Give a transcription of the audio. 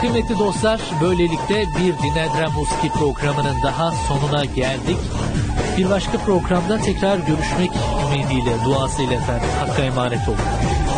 Kıymetli dostlar, böylelikle bir Dinlendiren Musiki programının daha sonuna geldik. Bir başka programda tekrar görüşmek ümidiyle, duasıyla efendim. Hakk'a emanet olun.